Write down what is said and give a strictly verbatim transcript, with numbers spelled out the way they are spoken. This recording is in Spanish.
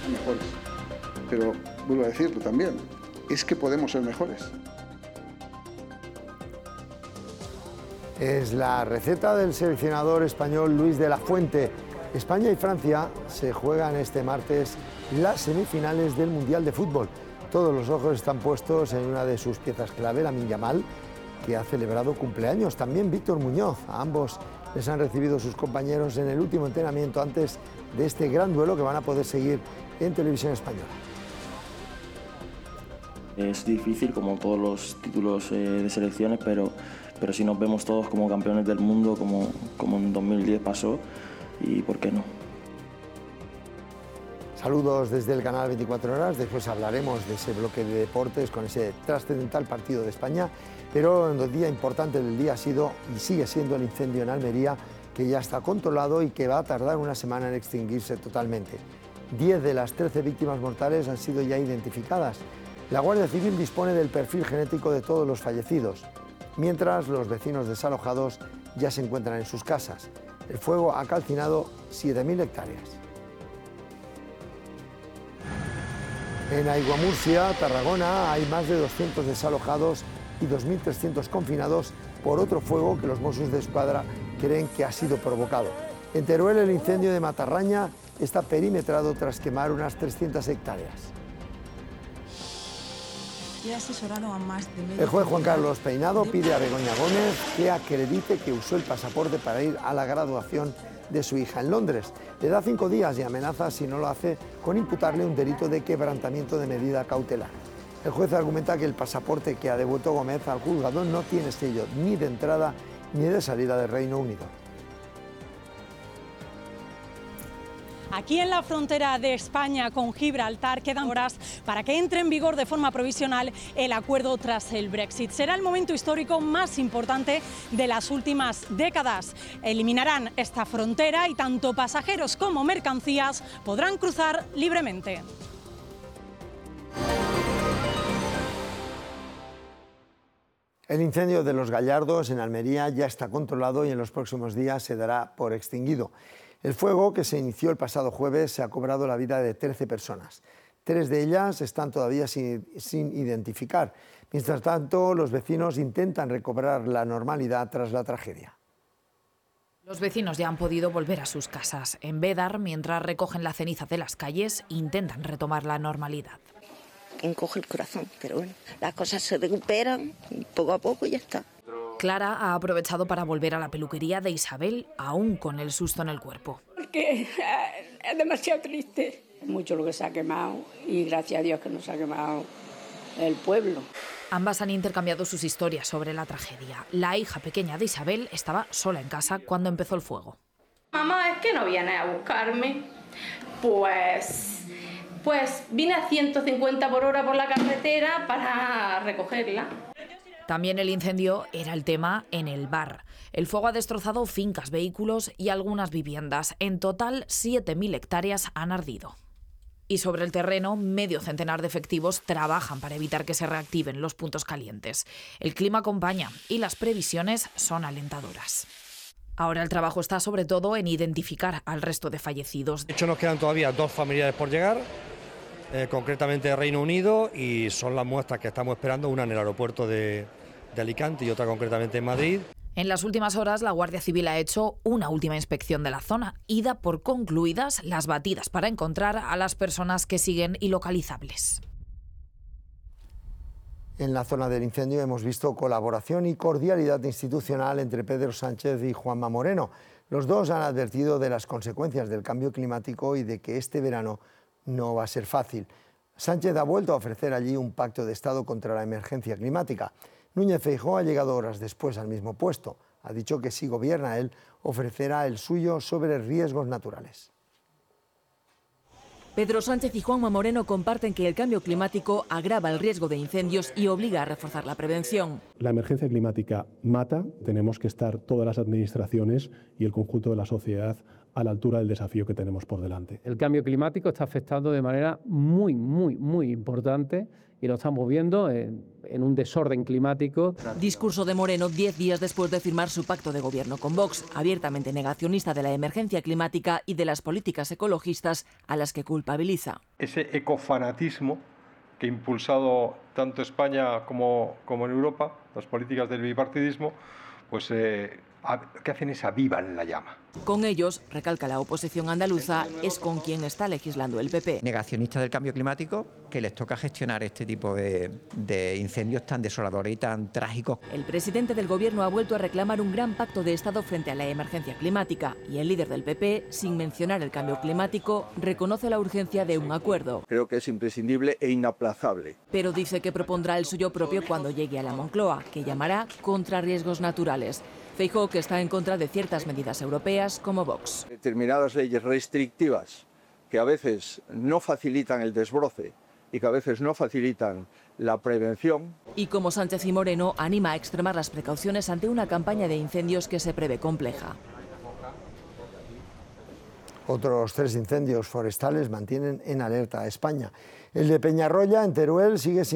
mejores. Pero vuelvo a decirlo también, es que podemos ser mejores. Es la receta del seleccionador español Luis de la Fuente. España y Francia se juegan este martes las semifinales del Mundial de Fútbol. Todos los ojos están puestos en una de sus piezas clave, Lamine Yamal, que ha celebrado cumpleaños. También Víctor Muñoz. A ambos les han recibido sus compañeros en el último entrenamiento antes de este gran duelo que van a poder seguir en televisión española. Es difícil, como todos los títulos eh, de selecciones, pero, pero si nos vemos todos como campeones del mundo, como, como en dos mil diez pasó, y ¿por qué no? Saludos desde el canal veinticuatro horas, después hablaremos de ese bloque de deportes con ese trascendental partido de España, pero el día importante del día ha sido y sigue siendo el incendio en Almería, que ya está controlado y que va a tardar una semana en extinguirse totalmente. Diez de las trece víctimas mortales han sido ya identificadas. La Guardia Civil dispone del perfil genético de todos los fallecidos, mientras los vecinos desalojados ya se encuentran en sus casas. El fuego ha calcinado siete mil hectáreas. En Aiguamurcia, Tarragona, hay más de doscientos desalojados y dos mil trescientos confinados por otro fuego que los Mossos de Escuadra creen que ha sido provocado. En Teruel, el incendio de Matarraña está perimetrado tras quemar unas trescientas hectáreas. El juez Juan Carlos Peinado pide a Begoña Gómez que acredite que usó el pasaporte para ir a la graduación de su hija en Londres. Le da cinco días y amenaza, si no lo hace, con imputarle un delito de quebrantamiento de medida cautelar. El juez argumenta que el pasaporte que ha devuelto Gómez al juzgado no tiene sello ni de entrada ni de salida del Reino Unido. Aquí en la frontera de España con Gibraltar quedan horas para que entre en vigor de forma provisional el acuerdo tras el Brexit. Será el momento histórico más importante de las últimas décadas. Eliminarán esta frontera y tanto pasajeros como mercancías podrán cruzar libremente. El incendio de Los Gallardos en Almería ya está controlado y en los próximos días se dará por extinguido. El fuego, que se inició el pasado jueves, se ha cobrado la vida de trece personas. Tres de ellas están todavía sin, sin identificar. Mientras tanto, los vecinos intentan recobrar la normalidad tras la tragedia. Los vecinos ya han podido volver a sus casas. En Bédar, mientras recogen la ceniza de las calles, intentan retomar la normalidad. Encoge el corazón, pero bueno, las cosas se recuperan poco a poco y ya está. Clara ha aprovechado para volver a la peluquería de Isabel, aún con el susto en el cuerpo. Porque es demasiado triste. Mucho lo que se ha quemado y gracias a Dios que no se ha quemado el pueblo. Ambas han intercambiado sus historias sobre la tragedia. La hija pequeña de Isabel estaba sola en casa cuando empezó el fuego. Mamá, ¿es que no vienes a buscarme? Pues... Pues vine a ciento cincuenta por hora por la carretera para recogerla. También el incendio era el tema en el bar. El fuego ha destrozado fincas, vehículos y algunas viviendas. En total, siete mil hectáreas han ardido. Y sobre el terreno, medio centenar de efectivos trabajan para evitar que se reactiven los puntos calientes. El clima acompaña y las previsiones son alentadoras. Ahora el trabajo está sobre todo en identificar al resto de fallecidos. De hecho, nos quedan todavía dos familiares por llegar, eh, concretamente de Reino Unido, y son las muestras que estamos esperando, una en el aeropuerto de, de Alicante y otra concretamente en Madrid. En las últimas horas, la Guardia Civil ha hecho una última inspección de la zona y da por concluidas las batidas para encontrar a las personas que siguen ilocalizables. En la zona del incendio hemos visto colaboración y cordialidad institucional entre Pedro Sánchez y Juanma Moreno. Los dos han advertido de las consecuencias del cambio climático y de que este verano no va a ser fácil. Sánchez ha vuelto a ofrecer allí un pacto de Estado contra la emergencia climática. Núñez Feijóo ha llegado horas después al mismo puesto. Ha dicho que si gobierna él, ofrecerá el suyo sobre riesgos naturales. Pedro Sánchez y Juanma Moreno comparten que el cambio climático agrava el riesgo de incendios y obliga a reforzar la prevención. La emergencia climática mata, tenemos que estar todas las administraciones y el conjunto de la sociedad a la altura del desafío que tenemos por delante. El cambio climático está afectando de manera muy, muy, muy importante y lo estamos viendo en, en un desorden climático. Discurso de Moreno diez días después de firmar su pacto de gobierno con Vox, abiertamente negacionista de la emergencia climática y de las políticas ecologistas a las que culpabiliza. Ese ecofanatismo que ha impulsado tanto España como, como en Europa, las políticas del bipartidismo, pues eh, que hacen es avivan la llama. Con ellos, recalca la oposición andaluza, es con quien está legislando el P P. Negacionistas del cambio climático, que les toca gestionar este tipo de, de incendios tan desoladores y tan trágicos. El presidente del gobierno ha vuelto a reclamar un gran pacto de Estado frente a la emergencia climática y el líder del P P, sin mencionar el cambio climático, reconoce la urgencia de un acuerdo. Creo que es imprescindible e inaplazable. Pero dice que propondrá el suyo propio cuando llegue a la Moncloa, que llamará contra riesgos naturales. Feijóo, que está en contra de ciertas medidas europeas como Vox. Determinadas leyes restrictivas que a veces no facilitan el desbroce y que a veces no facilitan la prevención. Y como Sánchez y Moreno, anima a extremar las precauciones ante una campaña de incendios que se prevé compleja. Otros tres incendios forestales mantienen en alerta a España. El de Peñarroya, en Teruel, sigue sin